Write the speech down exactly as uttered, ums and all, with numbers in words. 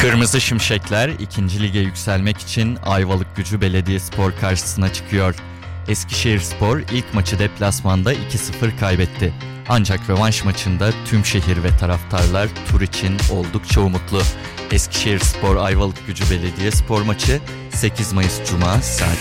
Kırmızı Şimşekler ikinci lige yükselmek için Ayvalıkgücü Belediyespor karşısına çıkıyor. Eskişehirspor ilk maçı deplasmanda iki sıfır kaybetti. Ancak rövanş maçında tüm şehir ve taraftarlar tur için oldukça umutlu. Eskişehirspor Ayvalıkgücü Belediyespor maçı sekiz Mayıs Cuma saat